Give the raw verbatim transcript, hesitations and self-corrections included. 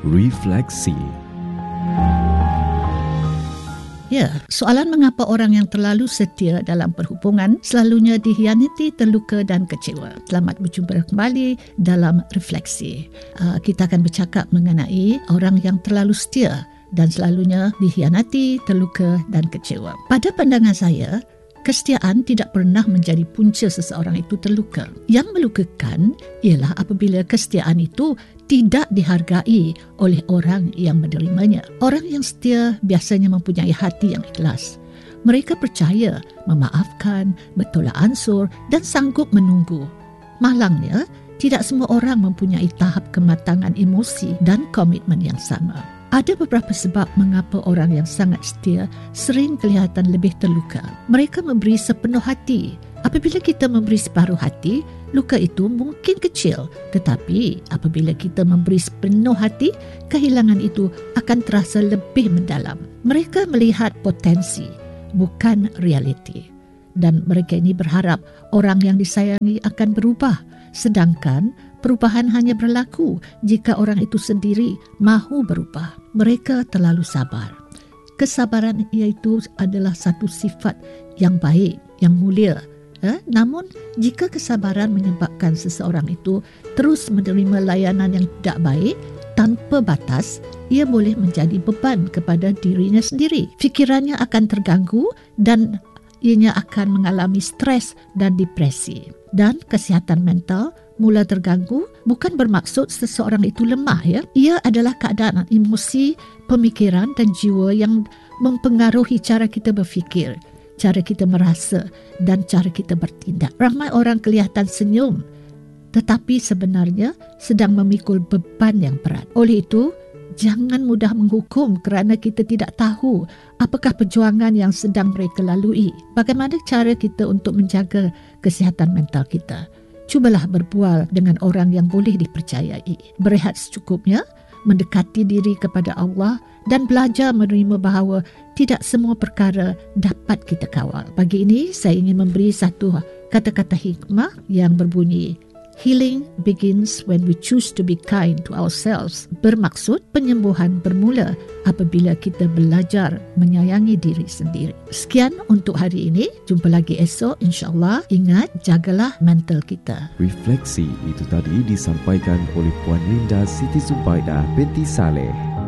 Refleksi. Ya, soalan mengapa orang yang terlalu setia dalam perhubungan selalunya dikhianati, terluka dan kecewa. Selamat berjumpa kembali dalam Refleksi. Uh, kita akan bercakap mengenai orang yang terlalu setia dan selalunya dikhianati, terluka dan kecewa. Pada pandangan saya, kesetiaan tidak pernah menjadi punca seseorang itu terluka. Yang melukakan ialah apabila kesetiaan itu tidak dihargai oleh orang yang menerimanya. Orang yang setia biasanya mempunyai hati yang ikhlas. Mereka percaya, memaafkan, bertolak ansur dan sanggup menunggu. Malangnya, tidak semua orang mempunyai tahap kematangan emosi dan komitmen yang sama. Ada beberapa sebab mengapa orang yang sangat setia sering kelihatan lebih terluka. Mereka memberi sepenuh hati. Apabila kita memberi separuh hati, luka itu mungkin kecil. Tetapi apabila kita memberi sepenuh hati, kehilangan itu akan terasa lebih mendalam. Mereka melihat potensi, bukan realiti. Dan mereka ini berharap orang yang disayangi akan berubah. Sedangkan perubahan hanya berlaku jika orang itu sendiri mahu berubah. Mereka terlalu sabar. Kesabaran iaitu adalah satu sifat yang baik, yang mulia. Eh? Namun, jika kesabaran menyebabkan seseorang itu terus menerima layanan yang tidak baik tanpa batas, ia boleh menjadi beban kepada dirinya sendiri. Fikirannya akan terganggu dan ianya akan mengalami stres dan depresi. Dan kesihatan mental mula terganggu bukan bermaksud seseorang itu lemah, ya. Ia adalah keadaan emosi, pemikiran dan jiwa yang mempengaruhi cara kita berfikir, cara kita merasa dan cara kita bertindak. Ramai orang kelihatan senyum tetapi sebenarnya sedang memikul beban yang berat. Oleh itu, jangan mudah menghukum kerana kita tidak tahu apakah perjuangan yang sedang mereka lalui. Bagaimana cara kita untuk menjaga kesihatan mental kita? Cubalah berbual dengan orang yang boleh dipercayai. Berehat secukupnya, mendekati diri kepada Allah dan belajar menerima bahawa tidak semua perkara dapat kita kawal. Pagi ini saya ingin memberi satu kata-kata hikmah yang berbunyi, healing begins when we choose to be kind to ourselves. Bermaksud penyembuhan bermula apabila kita belajar menyayangi diri sendiri. Sekian untuk hari ini. Jumpa lagi esok insya-Allah. Ingat, jagalah mental kita. Refleksi itu tadi disampaikan oleh Puan Linda Siti Zubaida binti Saleh.